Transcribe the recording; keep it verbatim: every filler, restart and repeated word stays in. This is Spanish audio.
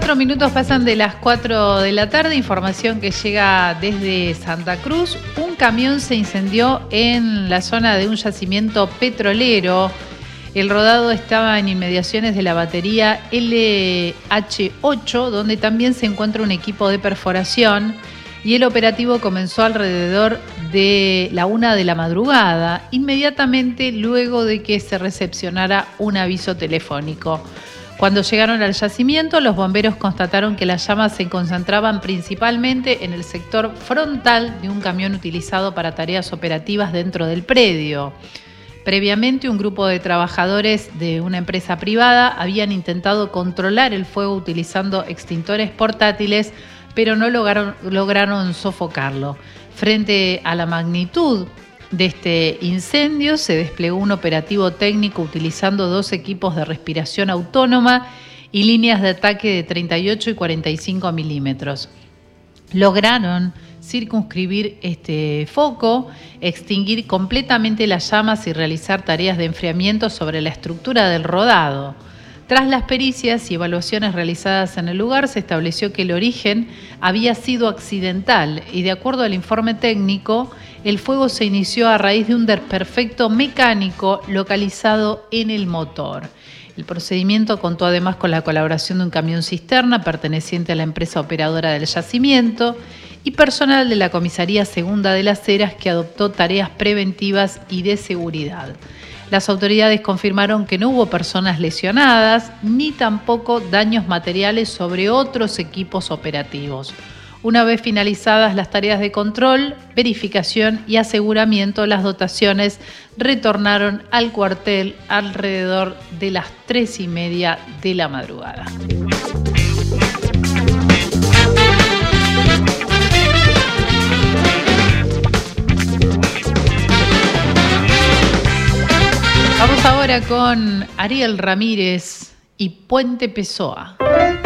Cuatro minutos pasan de las cuatro de la tarde, información que llega desde Santa Cruz. Un camión se incendió en la zona de un yacimiento petrolero. El rodado estaba en inmediaciones de la batería L H ocho, donde también se encuentra un equipo de perforación, y el operativo comenzó alrededor de la una de la madrugada, inmediatamente luego de que se recepcionara un aviso telefónico. Cuando llegaron al yacimiento, los bomberos constataron que las llamas se concentraban principalmente en el sector frontal de un camión utilizado para tareas operativas dentro del predio. Previamente, un grupo de trabajadores de una empresa privada habían intentado controlar el fuego utilizando extintores portátiles, pero no lograron, lograron sofocarlo. Frente a la magnitud de este incendio, se desplegó un operativo técnico utilizando dos equipos de respiración autónoma y líneas de ataque de treinta y ocho y cuarenta y cinco milímetros. Lograron circunscribir este foco, extinguir completamente las llamas y realizar tareas de enfriamiento sobre la estructura del rodado. Tras las pericias y evaluaciones realizadas en el lugar, se estableció que el origen había sido accidental y, de acuerdo al informe técnico, el fuego se inició a raíz de un desperfecto mecánico localizado en el motor. El procedimiento contó además con la colaboración de un camión cisterna perteneciente a la empresa operadora del yacimiento y personal de la Comisaría Segunda de Las Heras, que adoptó tareas preventivas y de seguridad. Las autoridades confirmaron que no hubo personas lesionadas ni tampoco daños materiales sobre otros equipos operativos. Una vez finalizadas las tareas de control, verificación y aseguramiento, las dotaciones retornaron al cuartel alrededor de las tres y media de la madrugada. Vamos ahora con Ariel Ramírez y Puente Pessoa.